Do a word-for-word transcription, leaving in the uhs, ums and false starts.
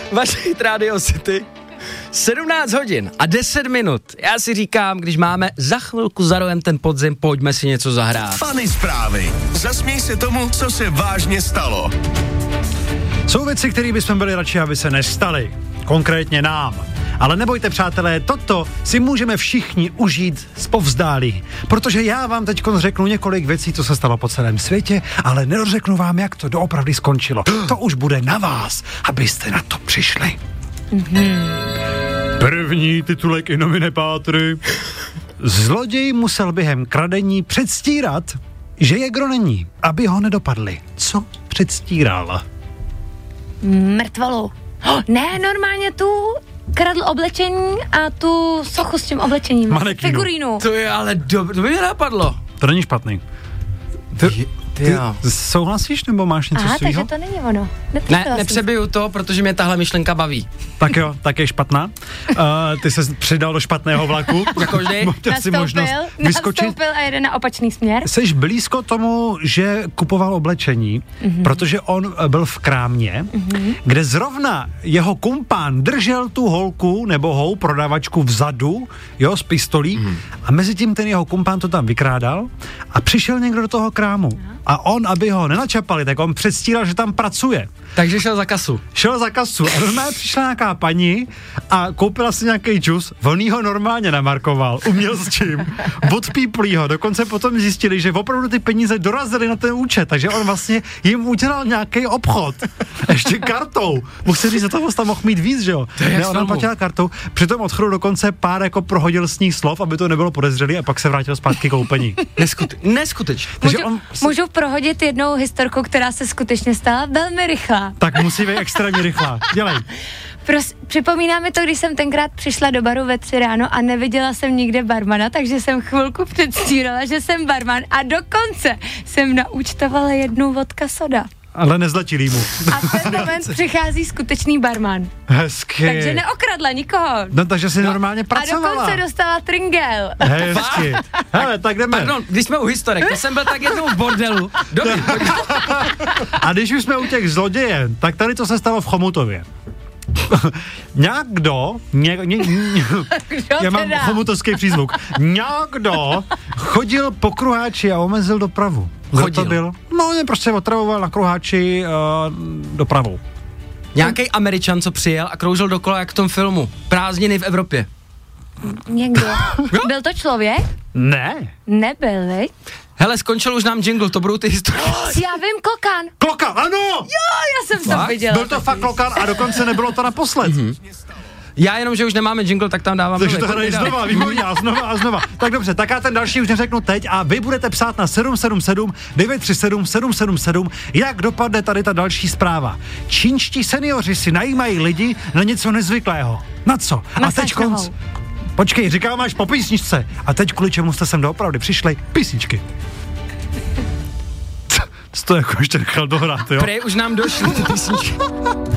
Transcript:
vaše Radio City. sedmnáct hodin a deset minut. Já si říkám, když máme za chvilku za rohem ten podzim, pojďme si něco zahrát. Funny zprávy. Zasměj se tomu, co se vážně stalo. Jsou věci, které bychom byli radši, aby se nestaly. Konkrétně nám. Ale nebojte, přátelé, toto si můžeme všichni užít zpovzdálí. Protože já vám teď řeknu několik věcí, co se stalo po celém světě, ale nedořeknu vám, jak to doopravdy skončilo. To už bude na vás, abyste na to přišli. Mm-hmm. První titulek Inomine Pátry. Zloděj musel během kradení předstírat, že je kdo není, aby ho nedopadli. Co předstíral? Mrtvolu. Oh, ne, normálně tu kradl oblečení a tu sochu s tím oblečením. Manekínu. Figurínu. To je ale dobré, to by mě napadlo. To není špatný. Ty, ty souhlasíš, nebo máš něco Aha, svýho? takže to není ono. Ne, nepřebiju to, protože mě tahle myšlenka baví. Tak jo, tak je špatná. Uh, ty se přidal do špatného vlaku. Jako vždy. si možnost vyskočit. Nastoupil a jede na opačný směr. Jseš blízko tomu, že kupoval oblečení, mm-hmm. protože on byl v krámě, mm-hmm. kde zrovna jeho kumpán držel tu holku nebo hou prodavačku vzadu, jo, s pistolí, mm-hmm. a mezi tím ten jeho kumpán to tam vykrádal a přišel někdo do toho krámu. A on, aby ho nenačapali, tak on předstíral, že tam pracuje. Takže šel za kasu. Šel za kasu a normálně přišla nějaká paní a koupila si nějaký džus, on ho normálně namarkoval, uměl s čím, odpíplí ho, dokonce potom zjistili, že opravdu ty peníze dorazily na ten účet, takže on vlastně jim udělal nějaký obchod, ještě kartou, musel říct, že toho tam mohl mít víc, že jo? Ne, on platil kartou, při tom odchodu dokonce pár jako prohodil s ní slov, aby to nebylo podezřelý a pak se vrátil zpátky koupení. Neskute- neskutečně. Můžu, on... můžu prohodit jednou historku, která se skutečně stala velmi rychlá. Tak musí být extrémně rychlá. Dělej. Pros, připomíná mi to, když jsem tenkrát přišla do baru ve tři ráno a neviděla jsem nikde barmana, takže jsem chvilku předstírala, že jsem barman a dokonce jsem naúčtovala jednu vodka soda. Ale nezletili mu. A v ten moment přichází skutečný barman. Hezky. Takže neokradla nikoho. No, takže si no. normálně pracovala. A dokonce dostala tringel. Hezky. Hele, tak jdeme. Pardon, když jsme u historek, to jsem byl tak jednou v bordelu. Dobrý. A když už jsme u těch zlodějen, tak tady to se stalo v Chomutově. Někdo, ně, ně, ně, já mám chomutovský přízvuk, někdo chodil po kruháči a omezil dopravu. Chodil? To byl? No, on prostě otravoval na kruháči uh, dopravou. Nějaký Američan, co přijel a kroužil dokola jak v tom filmu. Prázdniny v Evropě. Někdo. Byl to člověk? Ne. Nebyl, veď? Hele, skončil už nám jingle, to budou ty historie. Já vím, klokan. Klokan, ano! Jo, já jsem to viděla. Byl to fakt klokan a dokonce nebylo to naposled. Mm-hmm. Já jenom, že už nemáme jingle, tak tam dávám. Takže to hraješ znova, výborně, a znova a znova. Tak dobře, tak já ten další už neřeknu teď a vy budete psát na sedm sedm sedm devět tři sedm sedm sedm sedm, jak dopadne tady ta další zpráva. Čínští seniori si najímají lidi na něco nezvyklého. Na co? Masáž a teď konc. Počkej, říkám až po písničce. A teď kvůli čemu jste sem doopravdy přišli? Písničky. To jako ještě nechal dohrát, jo? Prej už nám došly ty písničky.